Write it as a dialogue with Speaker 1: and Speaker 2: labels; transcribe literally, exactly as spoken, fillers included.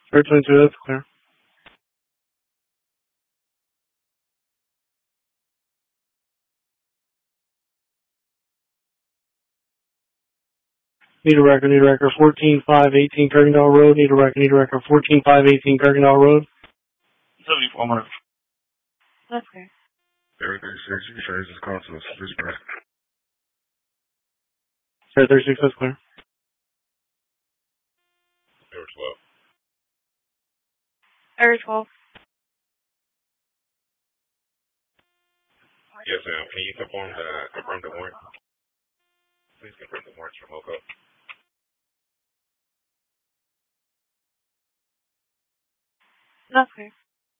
Speaker 1: Air twenty-two, that's clear. Need a record, need a record, fourteen five eighteen Kirkendall Road, need a record, need a record, fourteen five eighteen Kirkendall Road.
Speaker 2: seventy-four hundred.
Speaker 3: That's clear.
Speaker 2: Air thirty-six, you can change this call to a switch back.
Speaker 1: Air thirty-six, that's clear.
Speaker 2: Air twelve.
Speaker 3: Air twelve.
Speaker 2: Yes, ma'am. Can you confirm the, confirm the warrant? Please confirm the warrants from Moco.
Speaker 3: That's clear.